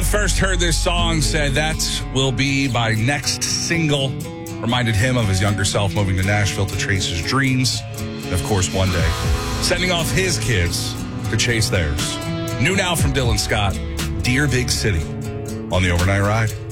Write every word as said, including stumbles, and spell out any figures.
first heard this song said that will be my next single. Reminded him of his younger self moving to Nashville to chase his dreams. And of course, one day, sending off his kids to chase theirs. New now from Dylan Scott, Dear Big City on the Overnight Ride.